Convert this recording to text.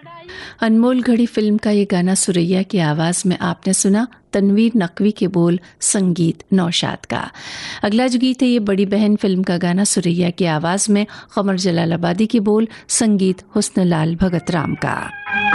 अनमोल घड़ी फिल्म का ये गाना सुरैया की आवाज में आपने सुना। तनवीर नकवी के बोल, संगीत नौशाद का। अगला जो गीत है ये बड़ी बहन फिल्म का गाना सुरैया की आवाज में, कमर जलालाबादी के बोल, संगीत हुस्न लाल भगत राम का।